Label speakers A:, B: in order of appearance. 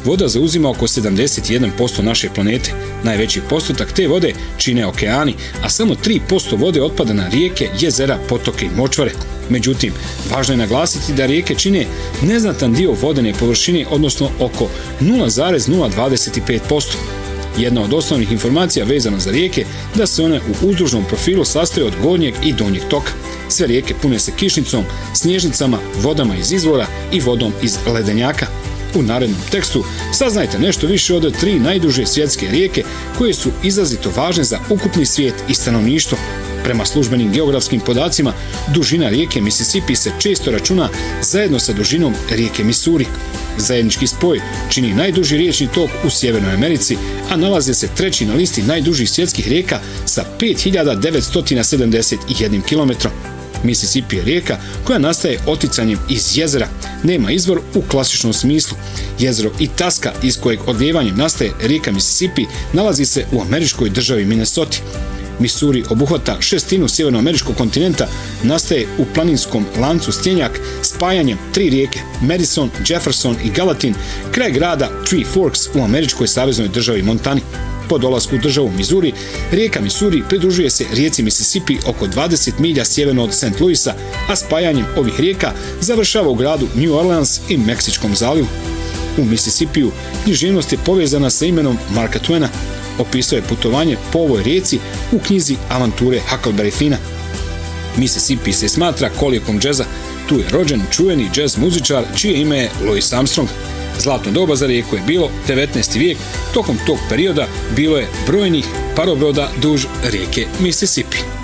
A: voda zauzima oko 71% naše planete. Najveći postotak te vode čine okeani, a samo 3% vode otpada na rijeke, jezera, potoke i močvare. Međutim, važno je naglasiti da rijeke čine neznatan dio vodene površine, odnosno oko 0,025%. Jedna od osnovnih informacija vezana za rijeke da se one u uzdužnom profilu sastoje od gornjeg i donjeg toka. Sve rijeke pune se kišnicom, snježnicama, vodama iz izvora i vodom iz ledenjaka. U narednom tekstu saznajte nešto više od 3 najduže svjetske rijeke koje su izrazito važne za ukupni svijet i stanovništvo. Prema službenim geografskim podacima, dužina rijeke Mississippi se često računa zajedno sa dužinom rijeke Misuri. Zajednički spoj čini najduži riječni tok u Sjevernoj Americi, a nalaze se treći na listi najdužih svjetskih rijeka sa 5971 km. Mississippi je rijeka koja nastaje oticanjem iz jezera. Nema izvor u klasičnom smislu. Jezero Itasca, iz kojeg odlijevanjem nastaje rijeka Mississippi, nalazi se u američkoj državi Minnesota. Missouri obuhvata šestinu sjevernoameričkog kontinenta, nastaje u planinskom lancu stjenjak spajanjem 3 rijeke Madison, Jefferson i Gallatin kraj grada Three Forks u američkoj saveznoj državi Montani. Po dolasku u državu Missouri, rijeka Missouri pridružuje se rijeci Mississippi oko 20 milja sjeverno od St. Louisa, a spajanjem ovih rijeka završava u gradu New Orleans i Meksičkom zalivu. U Mississippiju književnost je povezana sa imenom Marka Twaina. Opisao je putovanje po ovoj rijeci u knjizi Avanture Huckleberry Finna. Mississippi se smatra kolijekom džeza. Tu je rođen čuveni džez muzičar čije ime je Louis Armstrong. Zlatno doba za rijeku je bilo 19. vijek. Tokom tog perioda bilo je brojnih parobroda duž rijeke Mississippi.